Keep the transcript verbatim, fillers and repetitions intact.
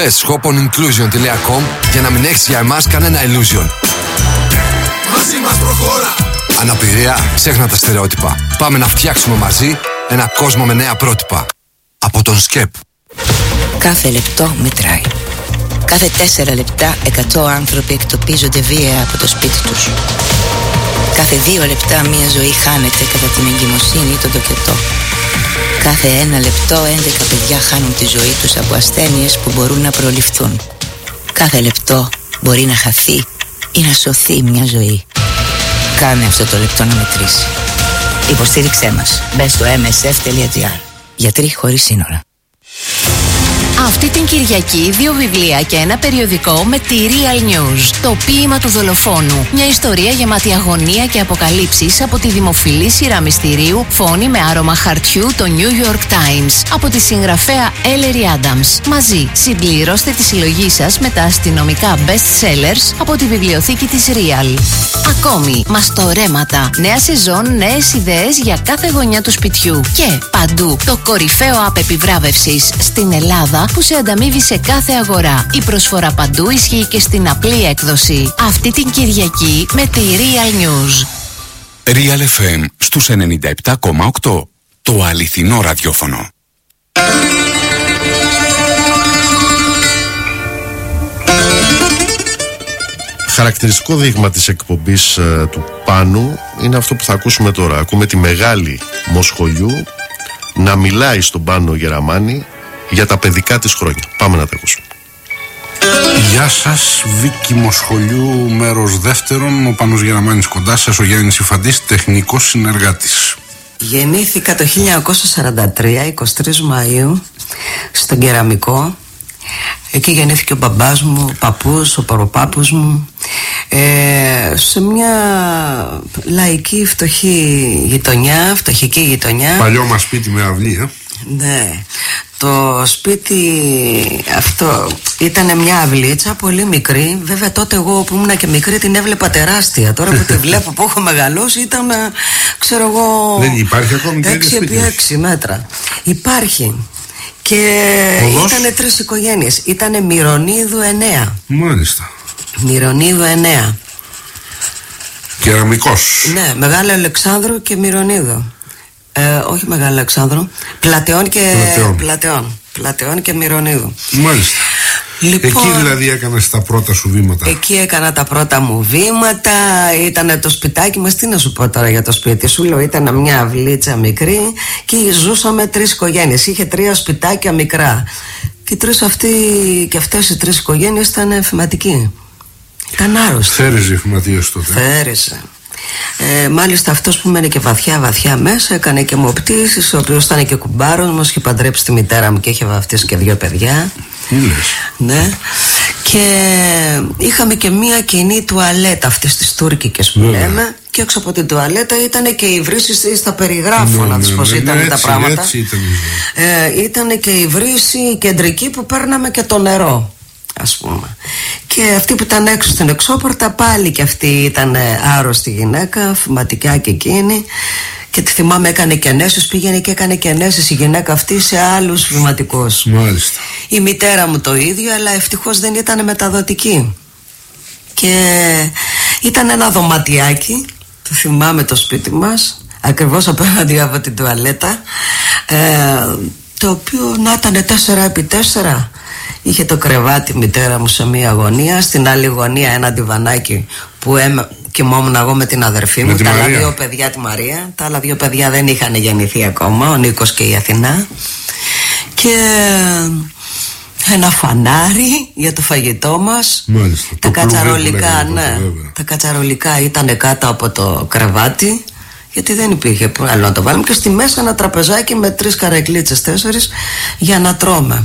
Μπες shop-on-inclusion τελεία com για να μην έχεις για εμάς κανένα illusion. Μαζί μας προχώρα. Αναπηρία, ξέχνα τα στερεότυπα. Πάμε να φτιάξουμε μαζί ένα κόσμο με νέα πρότυπα. Από τον ΣΚΕΠ. Κάθε λεπτό μετράει. Κάθε τέσσερα λεπτά εκατό άνθρωποι εκτοπίζονται βία από το σπίτι τους. Κάθε δύο λεπτά μία ζωή χάνεται κατά την εγκυμοσύνη ή τον τοκετό. Κάθε ένα λεπτό έντεκα παιδιά χάνουν τη ζωή τους από ασθένειες που μπορούν να προληφθούν. Κάθε λεπτό μπορεί να χαθεί ή να σωθεί μια ζωή. Κάνε αυτό το λεπτό να μετρήσει. Υποστήριξέ μας. Μπες στο εμ ες εφ τελεία τζι άρ. Γιατροί χωρίς σύνορα. Αυτή την Κυριακή δύο βιβλία και ένα περιοδικό με τη Real News. Το ποίημα του δολοφόνου. Μια ιστορία γεμάτη αγωνία και αποκαλύψεις από τη δημοφιλή σειρά μυστηρίου Φόνη με άρωμα χαρτιού, το New York Times. Από τη συγγραφέα Ellery Adams. Μαζί συμπληρώστε τη συλλογή σας με τα αστυνομικά best sellers από τη βιβλιοθήκη της Real. Ακόμη, μαστορέματα. Νέα σεζόν, νέες ιδέες για κάθε γωνιά του σπιτιού. Και παντού το κορυφαίο app επιβράβευσης στην Ελλάδα που σε ανταμείβει σε κάθε αγορά. Η προσφορά παντού ισχύει και στην απλή έκδοση. Αυτή την Κυριακή με τη Real News. Real εφ εμ στους ενενήντα επτά κόμμα οκτώ. Το αληθινό ραδιόφωνο. Χαρακτηριστικό δείγμα της εκπομπής ε, του Πάνου είναι αυτό που θα ακούσουμε τώρα. Ακούμε τη μεγάλη Μοσχολιού να μιλάει στον Πάνο Γεραμάνη για τα παιδικά της χρόνια. Πάμε να τα ακούσουμε. Γεια σας, Βίκη Μοσχολιού, μέρος δεύτερον. Ο Πάνος Γεραμάνης κοντά σας, ο Γιάννης Ιφαντής, τεχνικός συνεργάτης. Γεννήθηκα το χίλια εννιακόσια σαράντα τρία, εικοστή τρίτη Μαΐου, στον Κεραμικό. Εκεί γεννήθηκε ο μπαμπάς μου, ο παππούς, ο παροπάπους μου, ε, σε μια λαϊκή φτωχή γειτονιά, φτωχική γειτονιά. Παλιό μας σπίτι με αυλή, ε. Ναι, το σπίτι αυτό ήταν μια αυλίτσα πολύ μικρή. Βέβαια τότε εγώ που ήμουν και μικρή την έβλεπα τεράστια. Τώρα που τη βλέπω που έχω μεγαλώσει ήταν, ξέρω εγώ, δεν υπάρχει ακόμη έξι επί έξι μέτρα. Υπάρχει. Και ήταν τρεις οικογένειες. Ήτανε Μυρονίδου εννέα. Μάλιστα. Μυρονίδου εννέα. Κεραμικός. Ναι, Μεγάλο Αλεξάνδρου και Μυρονίδου. Ε, όχι Μεγάλο Αλεξάνδρου, Πλατεών και Πλατεών. Πλατεών. Πλατεών και Μυρονίδου. Μάλιστα. Λοιπόν, εκεί δηλαδή έκανες τα πρώτα σου βήματα. Εκεί έκανα τα πρώτα μου βήματα. Ήταν το σπιτάκι μας. Τι να σου πω τώρα για το σπίτι σου, λέω, ήταν μια αυλίτσα μικρή και ζούσαμε τρεις οικογένειες. Είχε τρία σπιτάκια μικρά. Και, τρεις αυτοί, και αυτές οι τρεις οικογένειες ήταν εφηματικοί. Ήταν άρρωστοι. Θέριζε εφηματίες τότε. Θέριζε. Ε, μάλιστα αυτός που μένει και βαθιά βαθιά μέσα έκανε και μοπτήσεις, ο οποίος ήταν και κουμπάρος μου, είχε παντρέψει τη μητέρα μου και είχε βαφτίσει και δύο παιδιά. Ναι. Και είχαμε και μία κοινή τουαλέτα, αυτές τις τουρκικές που ναι, λέμε. Και έξω από την τουαλέτα ήταν και η βρύση στα περιγράφω, να τους πως ήταν τα πράγματα. Έτσι ήταν. Ε, ήταν και η βρύση κεντρική που παίρναμε και το νερό, ας πούμε. Και αυτή που ήταν έξω στην εξώπορτα πάλι και αυτή ήταν άρρωστη γυναίκα, φυματικά και εκείνη. Και τη θυμάμαι έκανε και ενέσεις, πήγαινε και έκανε και ενέσεις η γυναίκα αυτή σε άλλους φυματικούς. Μάλιστα. Η μητέρα μου το ίδιο, αλλά ευτυχώς δεν ήταν μεταδοτική. Και ήταν ένα δωματιάκι, το θυμάμαι το σπίτι μας, ακριβώς απέναντι από την τουαλέτα, ε, το οποίο να ήταν τέσσερα επί τέσσερα. Είχε το κρεβάτι μητέρα μου σε μία γωνία, στην άλλη γωνία ένα διβανάκι που έμε... κοιμόμουν εγώ με την αδερφή μου, τα άλλα δύο παιδιά, τη Μαρία. Τα άλλα δύο παιδιά δεν είχαν γεννηθεί ακόμα, ο Νίκος και η Αθηνά. Και ένα φανάρι για το φαγητό μας. Μάλιστα, τα το κατσαρολικά, πλούβι, ναι, τότε, τα κατσαρολικά ήταν κάτω από το κρεβάτι, γιατί δεν υπήρχε άλλο να το βάλουμε. Και στη μέση ένα τραπεζάκι με τρεις καρεκλίτσες, τέσσερις, για να τρώμε.